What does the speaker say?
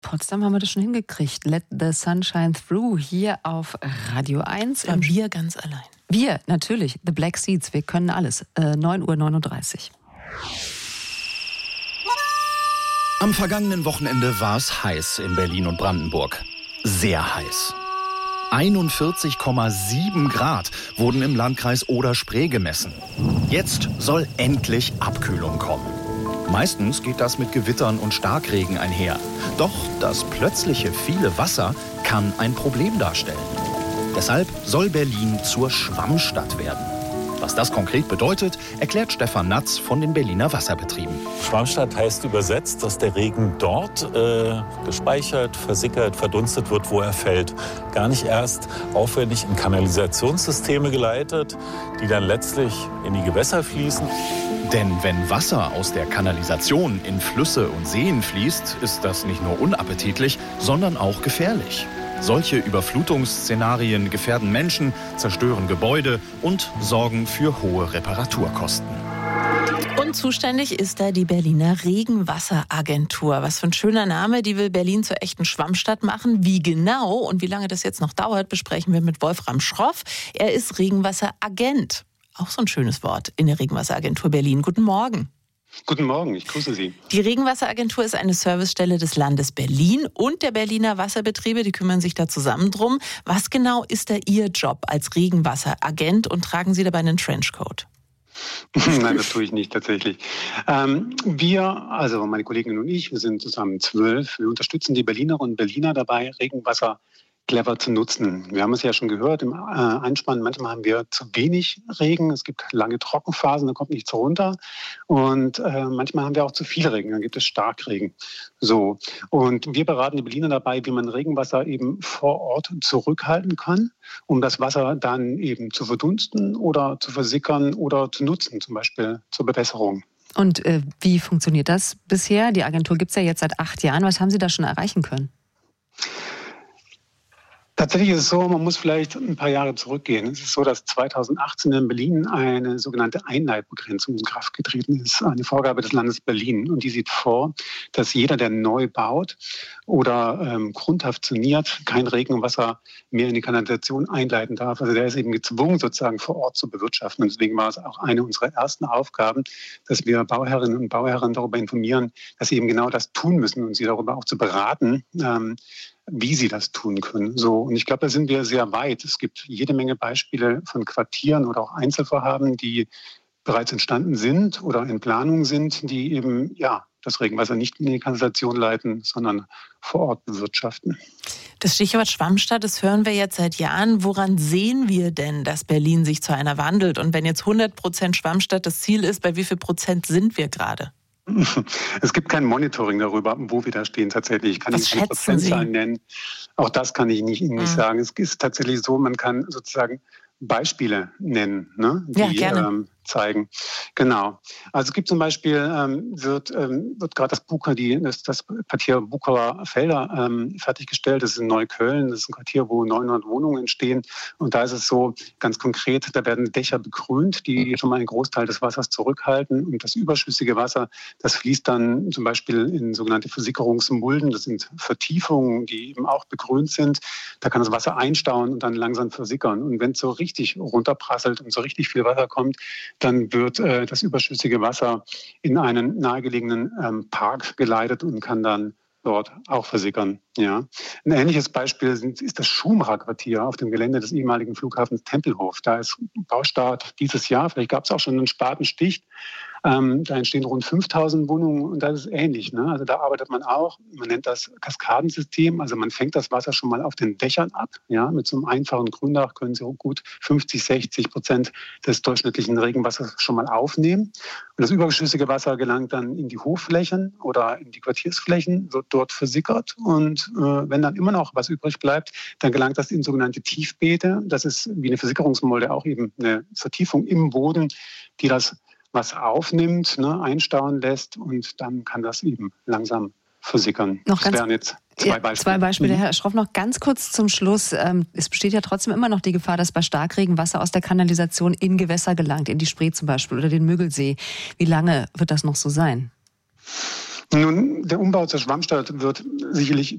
Potsdam haben wir das schon hingekriegt. Let the sun shine through hier auf Radio 1. Und wir ganz allein. Wir, natürlich. The Black Seeds. Wir können alles. 9:39 Uhr. Am vergangenen Wochenende war es heiß in Berlin und Brandenburg. Sehr heiß. 41,7 Grad wurden im Landkreis Oder-Spree gemessen. Jetzt soll endlich Abkühlung kommen. Meistens geht das mit Gewittern und Starkregen einher. Doch das plötzliche viele Wasser kann ein Problem darstellen. Deshalb soll Berlin zur Schwammstadt werden. Was das konkret bedeutet, erklärt Stefan Natz von den Berliner Wasserbetrieben. Schwammstadt heißt übersetzt, dass der Regen dort gespeichert, versickert, verdunstet wird, wo er fällt. Gar nicht erst aufwendig in Kanalisationssysteme geleitet, die dann letztlich in die Gewässer fließen. Denn wenn Wasser aus der Kanalisation in Flüsse und Seen fließt, ist das nicht nur unappetitlich, sondern auch gefährlich. Solche Überflutungsszenarien gefährden Menschen, zerstören Gebäude und sorgen für hohe Reparaturkosten. Und zuständig ist da die Berliner Regenwasseragentur. Was für ein schöner Name, die will Berlin zur echten Schwammstadt machen. Wie genau und wie lange das jetzt noch dauert, besprechen wir mit Wolfram Schroff. Er ist Regenwasseragent. Auch so ein schönes Wort in der Regenwasseragentur Berlin. Guten Morgen. Guten Morgen, ich grüße Sie. Die Regenwasseragentur ist eine Servicestelle des Landes Berlin und der Berliner Wasserbetriebe, die kümmern sich da zusammen drum. Was genau ist da Ihr Job als Regenwasseragent und tragen Sie dabei einen Trenchcoat? Nein, das tue ich nicht tatsächlich. Also meine Kollegin und ich, wir sind zusammen 12. Wir unterstützen die Berlinerinnen und Berliner dabei, Regenwasser clever zu nutzen. Wir haben es ja schon gehört im Einspann, manchmal haben wir zu wenig Regen, es gibt lange Trockenphasen, da kommt nichts runter und manchmal haben wir auch zu viel Regen, dann gibt es Starkregen. So. Und wir beraten die Berliner dabei, wie man Regenwasser eben vor Ort zurückhalten kann, um das Wasser dann eben zu verdunsten oder zu versickern oder zu nutzen, zum Beispiel zur Bewässerung. Und wie funktioniert das bisher? Die Agentur gibt es ja jetzt seit 8 Jahren. Was haben Sie da schon erreichen können? Tatsächlich ist es so, man muss vielleicht ein paar Jahre zurückgehen. Es ist so, dass 2018 in Berlin eine sogenannte Einleitbegrenzung in Kraft getreten ist, eine Vorgabe des Landes Berlin. Und die sieht vor, dass jeder, der neu baut oder grundhaft saniert, kein Regenwasser mehr in die Kanalisation einleiten darf. Also der ist eben gezwungen, sozusagen vor Ort zu bewirtschaften. Und deswegen war es auch eine unserer ersten Aufgaben, dass wir Bauherrinnen und Bauherren darüber informieren, dass sie eben genau das tun müssen und sie darüber auch zu beraten, wie sie das tun können. So, und ich glaube, da sind wir sehr weit. Es gibt jede Menge Beispiele von Quartieren oder auch Einzelvorhaben, die bereits entstanden sind oder in Planung sind, die eben das Regenwasser nicht in die Kanalisation leiten, sondern vor Ort bewirtschaften. Das Stichwort Schwammstadt, das hören wir jetzt seit Jahren. Woran sehen wir denn, dass Berlin sich zu einer wandelt? Und wenn jetzt 100% Schwammstadt das Ziel ist, bei wie viel Prozent sind wir gerade? Es gibt kein Monitoring darüber, wo wir da stehen tatsächlich. Ich kann Ihnen keine Prozentzahlen nennen. Auch das kann ich Ihnen nicht sagen. Es ist tatsächlich so, man kann sozusagen Beispiele nennen, ne, die zeigen. Genau. Also es gibt zum Beispiel, wird gerade das Quartier Bucherer Felder fertiggestellt. Das ist in Neukölln. Das ist ein Quartier, wo 900 Wohnungen entstehen. Und da ist es so, ganz konkret, da werden Dächer begrünt, die schon mal einen Großteil des Wassers zurückhalten. Und das überschüssige Wasser, das fließt dann zum Beispiel in sogenannte Versickerungsmulden. Das sind Vertiefungen, die eben auch begrünt sind. Da kann das Wasser einstauen und dann langsam versickern. Und wenn es so richtig runterprasselt und so richtig viel Wasser kommt, dann wird das überschüssige Wasser in einen nahegelegenen Park geleitet und kann dann dort auch versickern. Ja. Ein ähnliches Beispiel ist das Schumacher Quartier auf dem Gelände des ehemaligen Flughafens Tempelhof. Da ist Baustart dieses Jahr, vielleicht gab es auch schon einen Spatenstich. Da entstehen rund 5.000 Wohnungen und das ist ähnlich. Ne? Also da arbeitet man auch, man nennt das Kaskadensystem, also man fängt das Wasser schon mal auf den Dächern ab. Ja? Mit so einem einfachen Gründach können Sie gut 50-60% des durchschnittlichen Regenwassers schon mal aufnehmen. Und das überschüssige Wasser gelangt dann in die Hofflächen oder in die Quartiersflächen, wird dort versickert und wenn dann immer noch was übrig bleibt, dann gelangt das in sogenannte Tiefbeete. Das ist wie eine Versickerungsmulde auch eben eine Vertiefung im Boden, die das Wasser aufnimmt, einstauen lässt und dann kann das eben langsam versickern. Das wären jetzt zwei Beispiele. Zwei Beispiele, Herr Schroff, noch ganz kurz zum Schluss. Es besteht ja trotzdem immer noch die Gefahr, dass bei Starkregen Wasser aus der Kanalisation in Gewässer gelangt, in die Spree zum Beispiel oder den Müggelsee. Wie lange wird das noch so sein? Nun, der Umbau zur Schwammstadt wird sicherlich